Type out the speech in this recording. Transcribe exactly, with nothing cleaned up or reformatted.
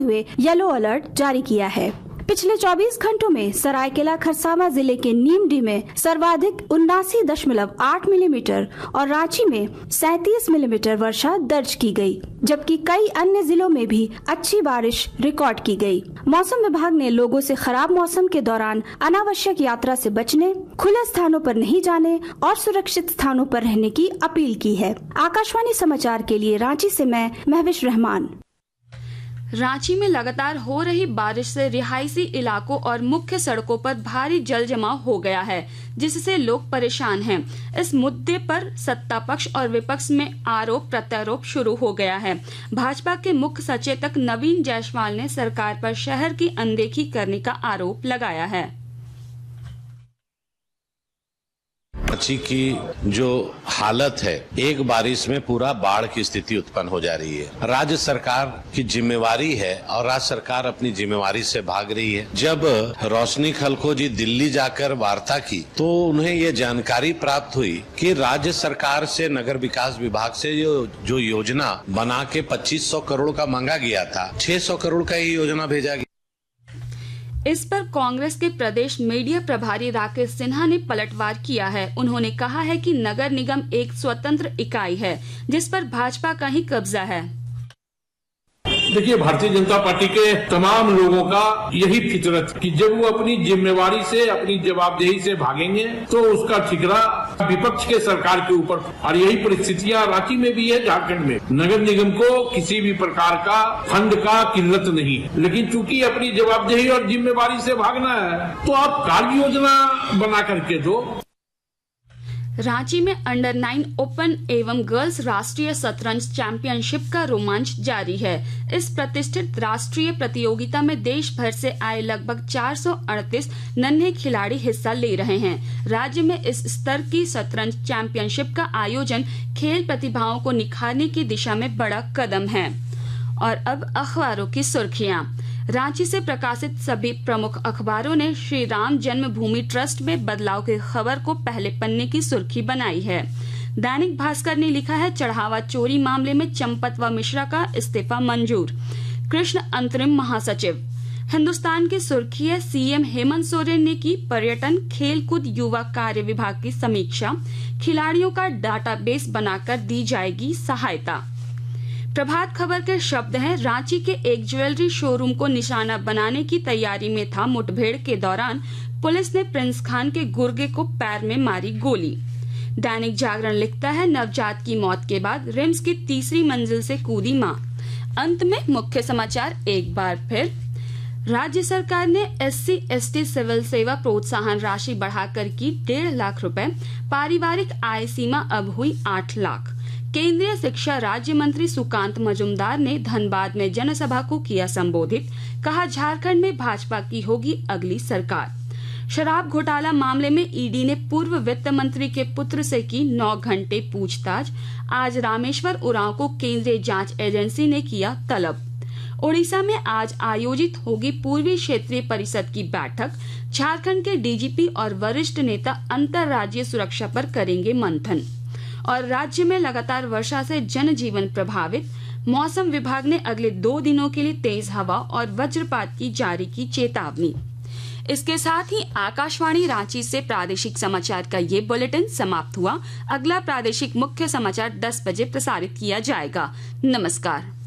हुए yellow alert जारी किया है। पिछले चौबीस घंटों में सरायकेला खरसावां जिले के नीमडी में सर्वाधिक उन्नासी दशमलव आठ मिलीमीटर और रांची में सैंतीस मिलीमीटर वर्षा दर्ज की गई, जबकि कई अन्य जिलों में भी अच्छी बारिश रिकॉर्ड की गई। मौसम विभाग ने लोगों से खराब मौसम के दौरान अनावश्यक यात्रा से बचने, खुले स्थानों पर नहीं जाने और सुरक्षित स्थानों पर रहने की अपील की है। आकाशवाणी समाचार के लिए रांची से मैं महविश रहमान। रांची में लगातार हो रही बारिश से रिहायशी इलाकों और मुख्य सड़कों पर भारी जल जमाव हो गया है, जिससे लोग परेशान हैं। इस मुद्दे पर सत्ता पक्ष और विपक्ष में आरोप प्रत्यारोप शुरू हो गया है। भाजपा के मुख्य सचेतक नवीन जायसवाल ने सरकार पर शहर की अनदेखी करने का आरोप लगाया है। रांची की जो हालत है, एक बारिश में पूरा बाढ़ की स्थिति उत्पन्न हो जा रही है। राज्य सरकार की जिम्मेवारी है और राज्य सरकार अपनी जिम्मेवारी से भाग रही है। जब रोशनी खलखो जी दिल्ली जाकर वार्ता की तो उन्हें ये जानकारी प्राप्त हुई कि राज्य सरकार से नगर विकास विभाग से जो, जो योजना बना के पच्चीस सौ करोड़ का मांगा गया था, छह सौ करोड़ का ही योजना भेजा गया। इस पर कांग्रेस के प्रदेश मीडिया प्रभारी राकेश सिन्हा ने पलटवार किया है। उन्होंने कहा है कि नगर निगम एक स्वतंत्र इकाई है, जिस पर भाजपा का ही कब्जा है। देखिए, भारतीय जनता पार्टी के तमाम लोगों का यही फितरत कि जब वो अपनी जिम्मेवारी से, अपनी जवाबदेही से भागेंगे तो उसका ठिकरा विपक्ष के सरकार के ऊपर। और यही परिस्थितियां रांची में भी है, झारखंड में। नगर निगम को किसी भी प्रकार का फंड का किल्लत नहीं है, लेकिन चूंकि अपनी जवाबदेही और जिम्मेवारी से भागना है तो आप कार्य योजना बना करके दो। रांची में अंडर नाइन ओपन एवं गर्ल्स राष्ट्रीय शतरंज चैंपियनशिप का रोमांच जारी है। इस प्रतिष्ठित राष्ट्रीय प्रतियोगिता में देश भर से आए लगभग चार सौ अड़तीस नन्हे खिलाड़ी हिस्सा ले रहे हैं। राज्य में इस स्तर की शतरंज चैंपियनशिप का आयोजन खेल प्रतिभाओं को निखारने की दिशा में बड़ा कदम है। और अब अखबारों की सुर्खियां। रांची से प्रकाशित सभी प्रमुख अखबारों ने श्री राम जन्मभूमि ट्रस्ट में बदलाव की खबर को पहले पन्ने की सुर्खी बनाई है। दैनिक भास्कर ने लिखा है, चढ़ावा चोरी मामले में चंपत व मिश्रा का इस्तीफा मंजूर, कृष्ण अंतरिम महासचिव। हिंदुस्तान की सुर्खी है, सीएम हेमंत सोरेन ने की पर्यटन, खेलकूद, युवा कार्य विभाग की समीक्षा, खिलाड़ियों का डाटाबेस बनाकर दी जाएगी सहायता। प्रभात खबर के शब्द हैं, रांची के एक ज्वेलरी शोरूम को निशाना बनाने की तैयारी में था। मुठभेड़ के दौरान पुलिस ने प्रिंस खान के गुर्गे को पैर में मारी गोली। दैनिक जागरण लिखता है, नवजात की मौत के बाद रिम्स की तीसरी मंजिल से कूदी मां। अंत में मुख्य समाचार एक बार फिर। राज्य सरकार ने एससी एसटी सिविल सेवा प्रोत्साहन राशि बढ़ाकर की डेढ़ लाख रुपए। पारिवारिक आय सीमा अब हुई आठ लाख। केंद्रीय शिक्षा राज्य मंत्री सुकांत मजूमदार ने धनबाद में जनसभा को किया संबोधित। कहा, झारखंड में भाजपा की होगी अगली सरकार। शराब घोटाला मामले में ईडी ने पूर्व वित्त मंत्री के पुत्र से की नौ घंटे पूछताछ। आज रामेश्वर उरांव को केंद्रीय जांच एजेंसी ने किया तलब। ओडिशा में आज आयोजित होगी पूर्वी क्षेत्रीय परिषद की बैठक। झारखंड के डीजीपी और वरिष्ठ नेता अंतर्राज्यीय सुरक्षा पर करेंगे मंथन। और राज्य में लगातार वर्षा से जनजीवन प्रभावित। मौसम विभाग ने अगले दो दिनों के लिए तेज हवा और वज्रपात की जारी की चेतावनी। इसके साथ ही आकाशवाणी रांची से प्रादेशिक समाचार का ये बुलेटिन समाप्त हुआ। अगला प्रादेशिक मुख्य समाचार दस बजे प्रसारित किया जाएगा। नमस्कार।